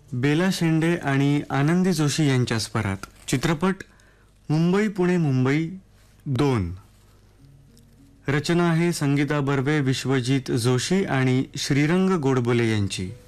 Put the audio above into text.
बेला शेंडे आणि आनंदी जोशी यांच्या स्वरात चित्रपट मुंबई पुणे मुंबई 2. रचना आहे संगीता बर्वे, विश्वजित जोशी आणि श्रीरंग गोडबोले यांची.